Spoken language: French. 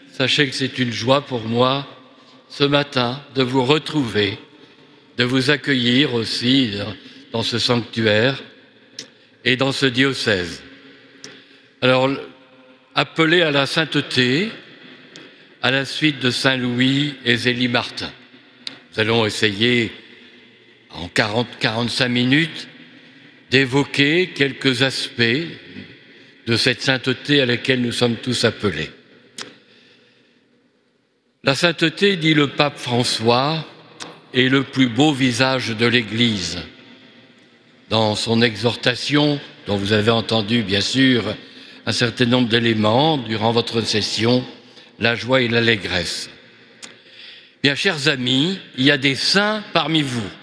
sachez que c'est une joie pour moi ce matin de vous retrouver, de vous accueillir aussi dans ce sanctuaire et dans ce diocèse. Alors, appelé à la sainteté, à la suite de Saint Louis et Zélie Martin. Nous allons essayer en 40-45 minutes d'évoquer quelques aspects de cette sainteté à laquelle nous sommes tous appelés. La sainteté, dit le pape François, est le plus beau visage de l'Église. Dans son exhortation, dont vous avez entendu bien sûr un certain nombre d'éléments durant votre session, la joie et l'allégresse. Bien, chers amis, il y a des saints parmi vous.